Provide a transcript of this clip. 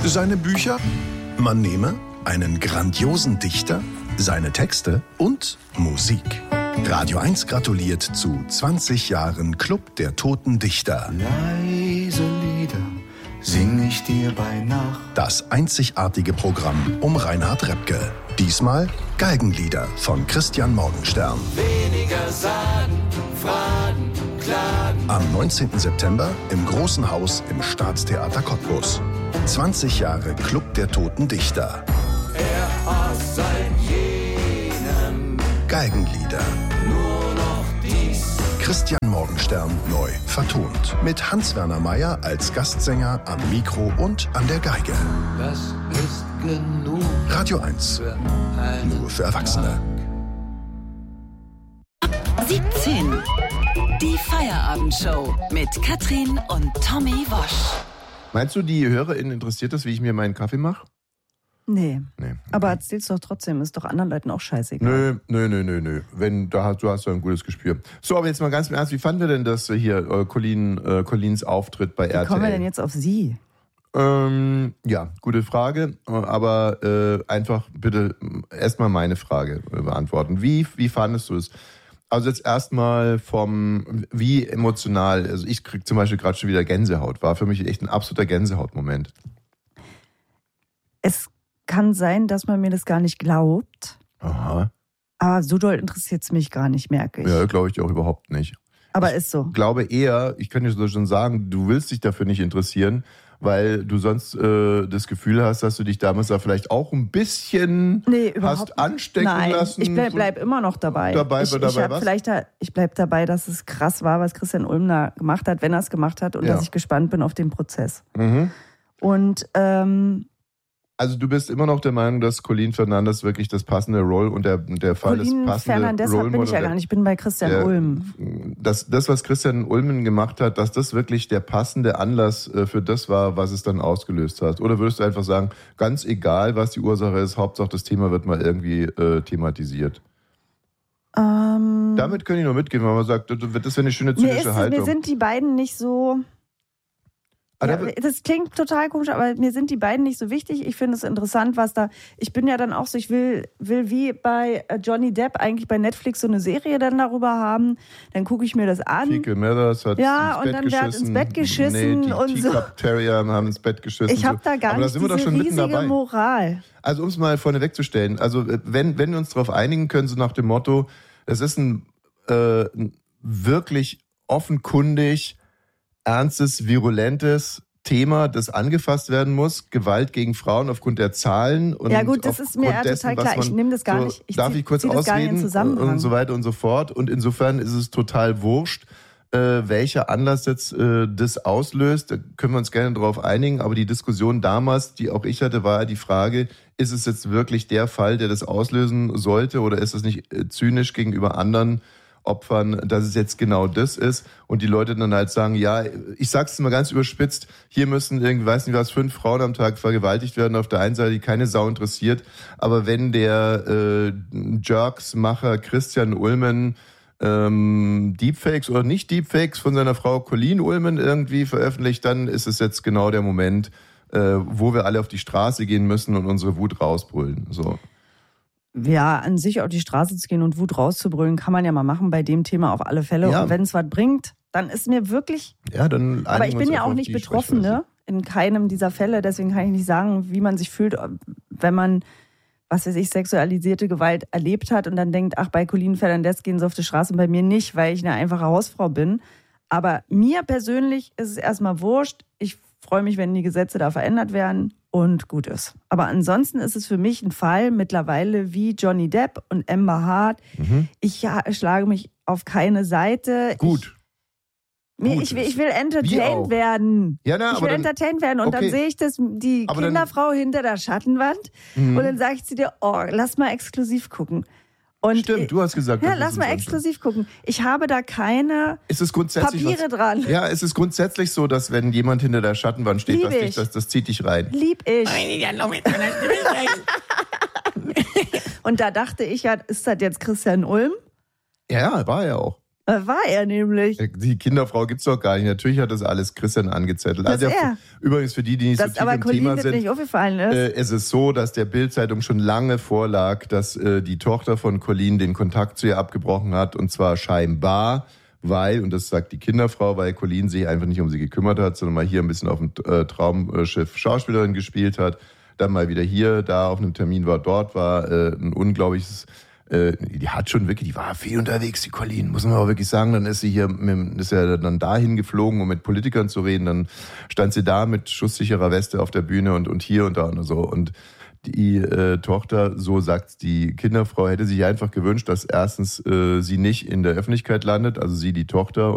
Seine Bücher? Man nehme einen grandiosen Dichter, seine Texte und Musik. Radio 1 gratuliert zu 20 Jahren Club der Toten Dichter. Leise Lieder sing ich dir bei Nacht. Das einzigartige Programm um Reinhard Repke. Diesmal Galgenlieder von Christian Morgenstern. Weniger sagen, fragen, klagen. Am 19. September im Großen Haus im Staatstheater Cottbus. 20 Jahre Club der Toten Dichter. Er hasst seit jenem Galgenlieder. nur noch dies. Christian Morgenstern neu vertont. Mit Hans-Werner Meyer als Gastsänger am Mikro und an der Geige. Das ist genug Radio 1. für einen Nur für Erwachsene. 17. Die Feierabendshow mit Katrin und Tommy Wosch. Meinst du, die HörerInnen interessiert das, wie ich mir meinen Kaffee mache? Nee. Nee. Aber erzähl's doch trotzdem, ist doch anderen Leuten auch scheißegal. Nö. Du hast ja ein gutes Gespür. So, aber jetzt mal ganz im Ernst, wie fanden wir denn das hier, Collins Auftritt bei RTL? Wie kommen wir denn jetzt auf Sie? Ja, gute Frage, aber einfach bitte erstmal meine Frage beantworten. Wie fandest du es? Also jetzt erstmal wie emotional, also ich krieg zum Beispiel gerade schon wieder Gänsehaut, war für mich echt ein absoluter Gänsehautmoment. Es kann sein, dass man mir das gar nicht glaubt, Aha. aber so doll interessiert es mich gar nicht, merke ich. Ja, glaube ich dir auch überhaupt nicht. Aber ist so. Ich glaube eher, ich kann dir so schon sagen, du willst dich dafür nicht interessieren, weil du sonst das Gefühl hast, dass du dich damals da vielleicht auch ein bisschen hast anstecken lassen. Ich bleib immer noch dabei. Ich bleib dabei, dass es krass war, was Christian Ulm da gemacht hat, wenn er es gemacht hat und dass ich gespannt bin auf den Prozess. Mhm. Und also du bist immer noch der Meinung, dass Colleen Fernandes wirklich das passende Role und der Fall des passende Fernandes bin ich ja gar nicht, ich bin bei Christian Ulm. Das, was Christian Ulmen gemacht hat, dass das wirklich der passende Anlass für das war, was es dann ausgelöst hat? Oder würdest du einfach sagen, ganz egal, was die Ursache ist, Hauptsache das Thema wird mal irgendwie thematisiert? Damit kann ich nur mitgehen, weil man sagt, das wäre eine schöne zynische Haltung. Mir sind die beiden nicht so... Ja, das klingt total komisch, aber mir sind die beiden nicht so wichtig. Ich finde es interessant, was da... Ich bin ja dann auch so, ich will wie bei Johnny Depp eigentlich bei Netflix so eine Serie dann darüber haben. Dann gucke ich mir das an. Fecal Matters hat ins Bett geschissen. Die und so. Teacup Terrier haben ins Bett geschissen. Ich habe da gar nicht diese riesige Moral. Also um es mal vorne wegzustellen, also wenn wir uns darauf einigen können, so nach dem Motto, es ist ein wirklich offenkundig ernstes, virulentes Thema, das angefasst werden muss. Gewalt gegen Frauen aufgrund der Zahlen. Und ja gut, das ist mir ja total klar. Ich nehme das gar nicht. Darf ich kurz ausreden? Und so weiter und so fort. Und insofern ist es total wurscht, welcher Anlass jetzt das auslöst. Da können wir uns gerne drauf einigen. Aber die Diskussion damals, die auch ich hatte, war die Frage, ist es jetzt wirklich der Fall, der das auslösen sollte? Oder ist es nicht zynisch gegenüber anderen Opfern, dass es jetzt genau das ist und die Leute dann halt sagen, ja, ich sag's mal ganz überspitzt, hier müssen irgendwie, weiß nicht was, 5 Frauen am Tag vergewaltigt werden auf der einen Seite, die keine Sau interessiert, aber wenn der Jerks-Macher Christian Ulmen Deepfakes oder nicht Deepfakes von seiner Frau Colleen Ulmen irgendwie veröffentlicht, dann ist es jetzt genau der Moment, wo wir alle auf die Straße gehen müssen und unsere Wut rausbrüllen, so. Ja, an sich auf die Straße zu gehen und Wut rauszubrüllen, kann man ja mal machen bei dem Thema auf alle Fälle. Ja. Und wenn es was bringt, dann ist mir wirklich... Ja, dann aber ich bin ja auch nicht Betroffene in keinem dieser Fälle. Deswegen kann ich nicht sagen, wie man sich fühlt, wenn man, was weiß ich, sexualisierte Gewalt erlebt hat und dann denkt, ach, bei Colleen Fernandes gehen sie auf die Straße und bei mir nicht, weil ich eine einfache Hausfrau bin. Aber mir persönlich ist es erstmal wurscht. Ich freue mich, wenn die Gesetze da verändert werden. Und gut ist. Aber ansonsten ist es für mich ein Fall mittlerweile wie Johnny Depp und Amber Heard. Mhm. Ich schlage mich auf keine Seite. Gut. Ich will entertained werden. Ja, ich will entertained werden. Und dann sehe ich die Kinderfrau hinter der Schattenwand. Und dann sage ich zu dir, lass mal exklusiv gucken. Und stimmt, du hast gesagt. Ja, lass mal exklusiv gucken. Ich habe da keine Papiere dran. Ja, es ist grundsätzlich so, dass wenn jemand hinter der Schattenwand steht, das zieht dich rein. Lieb ich. Und da dachte ich ja, ist das jetzt Christian Ulm? Ja, war er auch. War er nämlich. Die Kinderfrau gibt's doch gar nicht. Natürlich hat das alles Christian angezettelt. Also übrigens für die nicht so tief im Thema sind, nicht aufgefallen ist. Es ist so, dass der Bild-Zeitung schon lange vorlag, dass die Tochter von Colleen den Kontakt zu ihr abgebrochen hat. Und zwar scheinbar, weil, und das sagt die Kinderfrau, weil Colleen sich einfach nicht um sie gekümmert hat, sondern mal hier ein bisschen auf dem Traumschiff Schauspielerin gespielt hat. Dann mal wieder hier, da auf einem Termin war, dort war ein unglaubliches... die hat schon wirklich, die war viel unterwegs, die Colleen, muss man auch wirklich sagen. Dann ist sie hier, ist ja dann dahin geflogen, um mit Politikern zu reden. Dann stand sie da mit schusssicherer Weste auf der Bühne und hier und da und so. Und die Tochter, so sagt die Kinderfrau, hätte sich einfach gewünscht, dass erstens sie nicht in der Öffentlichkeit landet, also sie, die Tochter,